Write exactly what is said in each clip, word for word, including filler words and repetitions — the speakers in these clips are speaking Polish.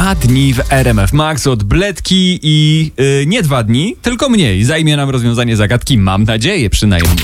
Dwa dni w R M F Max od Bledki i yy, nie dwa dni, tylko mniej. Zajmie nam rozwiązanie zagadki, mam nadzieję przynajmniej.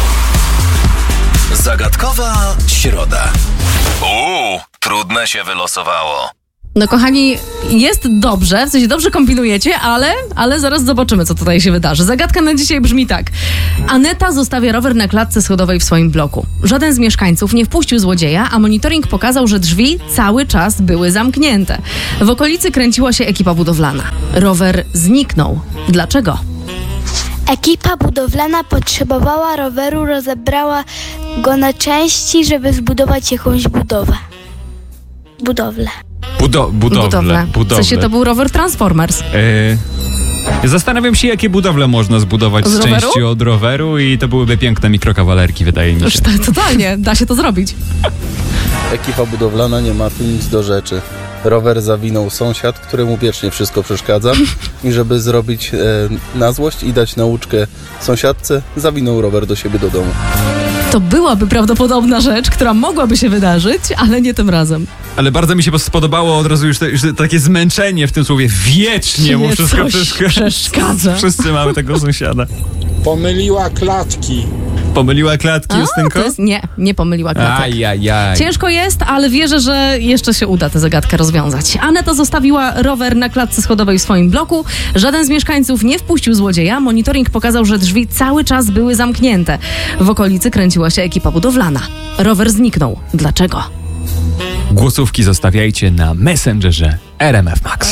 Zagadkowa środa. Uuu, trudne się wylosowało. No kochani, jest dobrze, w sensie dobrze kombinujecie, ale, ale zaraz zobaczymy, co tutaj się wydarzy. Zagadka na dzisiaj brzmi tak. Aneta zostawia rower na klatce schodowej w swoim bloku. Żaden z mieszkańców nie wpuścił złodzieja, a monitoring pokazał, że drzwi cały czas były zamknięte. W okolicy kręciła się ekipa budowlana. Rower zniknął. Dlaczego? Ekipa budowlana potrzebowała roweru, rozebrała go na części, żeby zbudować jakąś budowę. Budowlę. Budo- budowle, Budowle. budowle. W sensie to był rower Transformers. Yy, zastanawiam się, jakie budowle można zbudować z, Z z roweru? części od roweru i to byłyby piękne mikrokawalerki, wydaje mi Już się. to, totalnie, da się to zrobić. Ekipa budowlana nie ma tu nic do rzeczy. Rower zawinął sąsiad, któremu wiecznie wszystko przeszkadza i żeby zrobić e, na złość i dać nauczkę sąsiadce, zawinął rower do siebie do domu. To byłaby prawdopodobna rzecz, która mogłaby się wydarzyć, ale nie tym razem. Ale bardzo mi się spodobało od razu już, te, już takie zmęczenie w tym słowie. Wiecznie mu Nie, wszystko coś przeszkadza. przeszkadza. Wszyscy mamy tego sąsiada. Pomyliła klatki. Pomyliła klatki, A, Justynko? to jest, nie, nie pomyliła klatek. Ajajaj. Ciężko jest, ale wierzę, że jeszcze się uda tę zagadkę rozwiązać. Aneta zostawiła rower na klatce schodowej w swoim bloku. Żaden z mieszkańców nie wpuścił złodzieja. Monitoring pokazał, że drzwi cały czas były zamknięte. W okolicy kręciła się ekipa budowlana. Rower zniknął. Dlaczego? Głosówki zostawiajcie na Messengerze R M F Max.